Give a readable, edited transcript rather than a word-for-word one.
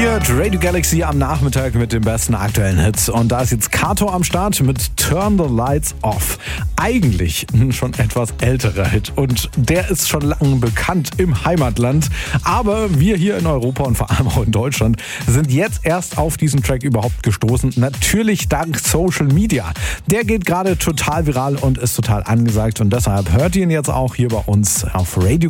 Motiviert Radio Galaxy am Nachmittag mit den besten aktuellen Hits. Und da ist jetzt Kato am Start mit Turn the Lights Off. Eigentlich ein schon etwas älterer Hit und der ist schon lange bekannt im Heimatland. Aber wir hier in Europa und vor allem auch in Deutschland sind jetzt erst auf diesen Track überhaupt gestoßen. Natürlich dank Social Media. Der geht gerade total viral und ist total angesagt und deshalb hört ihr ihn jetzt auch hier bei uns auf Radio